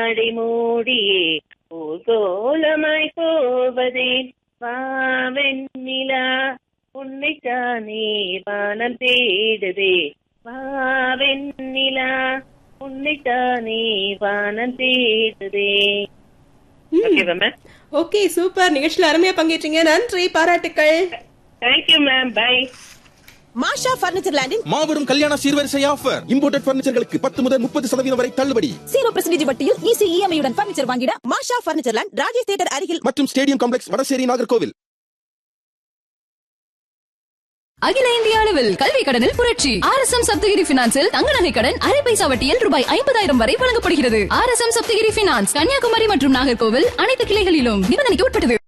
அடி மூடியே ஊர்கோலமாய் போவதே வாவெண்ணிலா உன்னைத்தானே வானம் தேடுதே வாவெண்ணிலா உன்னைத்தானே வானம் தேடுதே. ஓகேவா மேம்? Okay, super. நிகழ்ச்சியில் அருமையா பங்கேற்றீங்க. நன்றி, பாராட்டுக்கள். Thank you ma'am. By. Masha furniture லேண்டின் மாபெரும் கல்யாண சீர்வரிசை ஆஃபர். இம்போர்ட்டட் பர்னிச்சர்களுக்கு 10 முதல் 30% வரை தள்ளுபடி. 0% வட்டியில் ஈஸி இஎம்ஐ உடன் பர்னிச்சர் வாங்கிட மாஷா பர்னிச்சர் லேண்ட், ராஜேஷ் தியேட்டர் அருகில் மற்றும் ஸ்டேடியம் காம்ப்ளெக்ஸ், வடசேரி, நாகர்கோவில். அகில இந்திய அளவில் கல்வி கடனில் புரட்சி. RSM சப்தகிரி பினான்சில் தங்க நகை கடன் அரை பைசா வட்டியில் ரூபாய் 50,000 வரை வழங்கப்படுகிறது. RSM சப்தகிரி பினான்ஸ், கன்னியாகுமரி மற்றும் நாகர்கோவில் அனைத்து கிளைகளிலும். நிபந்தனைக்கு உட்பட்டது.